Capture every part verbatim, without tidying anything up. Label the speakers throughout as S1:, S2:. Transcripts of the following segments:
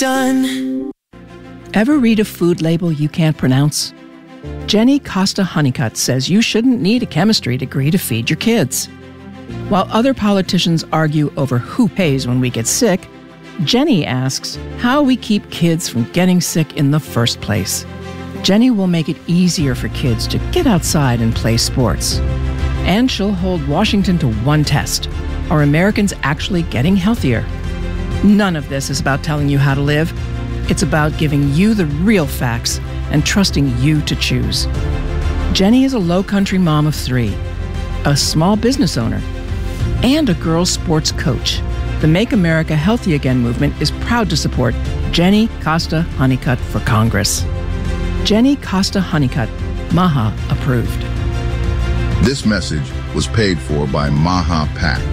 S1: Done.
S2: Ever read a food label you can't pronounce? Jenny Costa Honeycutt says you shouldn't need a chemistry degree to feed your kids. While other politicians argue over who pays when we get sick, Jenny asks how we keep kids from getting sick in the first place. Jenny will make it easier for kids to get outside and play sports. And she'll hold Washington to one test. Are Americans actually getting healthier? None of this is about telling you how to live. It's about giving you the real facts and trusting you to choose. Jenny is a low-country mom of three, a small business owner, and a girls' sports coach. The Make America Healthy Again movement is proud to support Jenny Costa Honeycutt for Congress. Jenny Costa Honeycutt, MAHA approved.
S3: This message was paid for by MAHA PAC.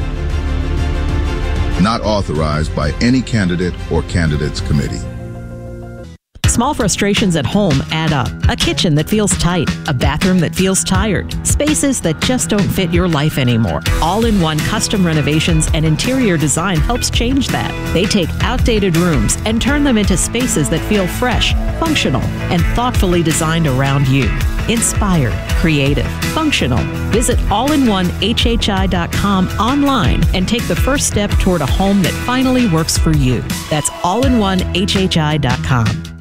S3: Not authorized by any candidate or candidates committee.
S4: Small frustrations at home add up. A kitchen that feels tight, a bathroom that feels tired, spaces that just don't fit your life anymore. All-in-one Custom Renovations and Interior Design helps change that. They take outdated rooms and turn them into spaces that feel fresh, functional, and thoughtfully designed around you. Inspired, creative, functional. Visit all in one H H I dot com online and take the first step toward a home that finally works for you. That's all in one H H I dot com.